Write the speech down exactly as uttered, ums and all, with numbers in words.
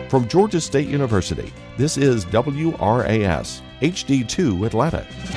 From Georgia State University, this is W R A S H D two Atlanta.